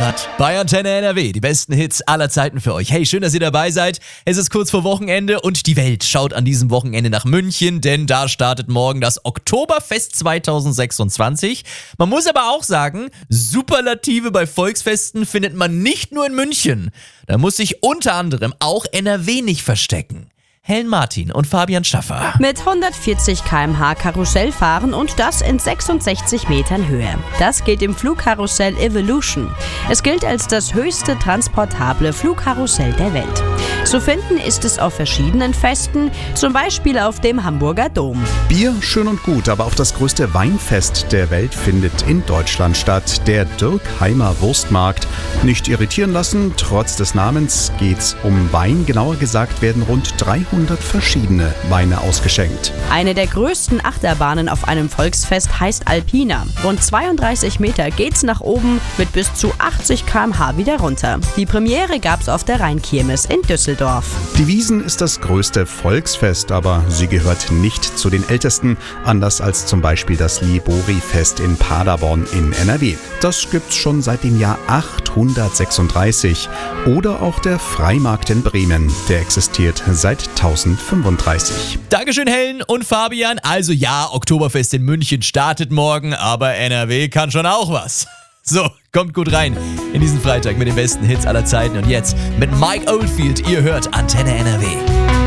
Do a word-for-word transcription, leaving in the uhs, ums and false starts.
Fahrrad. Bei Antenne N R W, die besten Hits aller Zeiten für euch. Hey, schön, dass ihr dabei seid. Es ist kurz vor Wochenende und die Welt schaut an diesem Wochenende nach München, denn da startet morgen das Oktoberfest zweitausendsechsundzwanzig. Man muss aber auch sagen, Superlative bei Volksfesten findet man nicht nur in München. Da muss sich unter anderem auch N R W nicht verstecken. Helen Martin und Fabian Schaffer. Mit hundertvierzig Kilometer pro Stunde Karussell fahren und das in sechsundsechzig Metern Höhe. Das geht im Flugkarussell Evolution. Es gilt als das höchste transportable Flugkarussell der Welt. Zu finden ist es auf verschiedenen Festen, zum Beispiel auf dem Hamburger Dom. Bier, schön und gut, aber auch das größte Weinfest der Welt findet in Deutschland statt, der Dürkheimer Wurstmarkt. Nicht irritieren lassen, trotz des Namens geht's um Wein. Genauer gesagt werden rund dreihundert verschiedene Weine ausgeschenkt. Eine der größten Achterbahnen auf einem Volksfest heißt Alpina. Rund zweiunddreißig Meter geht's nach oben, mit bis zu achtzig Kilometer pro Stunde wieder runter. Die Premiere gab's auf der Rheinkirmes in Düsseldorf. Die Wiesn ist das größte Volksfest, aber sie gehört nicht zu den ältesten, anders als zum Beispiel das Libori-Fest in Paderborn in N R W. Das gibt's schon seit dem Jahr achthundertsechsunddreißig. Oder auch der Freimarkt in Bremen, der existiert seit tausendfünfunddreißig. Dankeschön, Helen und Fabian. Also ja, Oktoberfest in München startet morgen, aber N R W kann schon auch was. So, kommt gut rein in diesen Freitag mit den besten Hits aller Zeiten. Und jetzt mit Mike Oldfield. Ihr hört Antenne N R W.